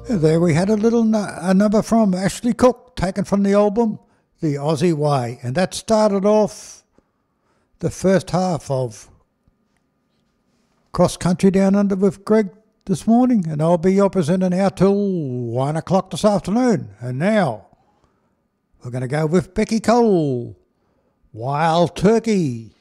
There we had a number from Ashley Cook, taken from the album The Aussie Way, and that started off the first half of Cross Country Down Under with Greg this morning, and I'll be your presenter now till 1 o'clock this afternoon. And now we're going to go with Becky Cole, Wild Turkey.